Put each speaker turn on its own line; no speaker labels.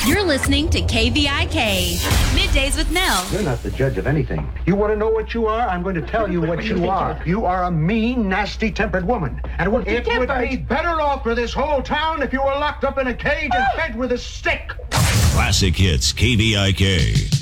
You're listening to KVIK, Middays with Nell.
You're not the judge of anything. You want to know what you are? I'm going to tell you what you are. You are a mean, nasty-tempered woman. And it would be better off for this whole town if you were locked up in a cage and fed with a stick.
Classic Hits, KVIK.